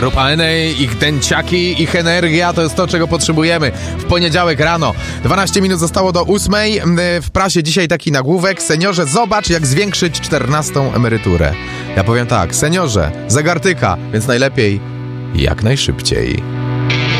Grupa Enej, ich dęciaki, ich energia to jest to, czego potrzebujemy w poniedziałek rano. 12 minut zostało do 8. W prasie dzisiaj taki nagłówek: seniorze, zobacz, jak zwiększyć 14. emeryturę. Ja powiem tak: seniorze, zegar tyka, więc najlepiej jak najszybciej.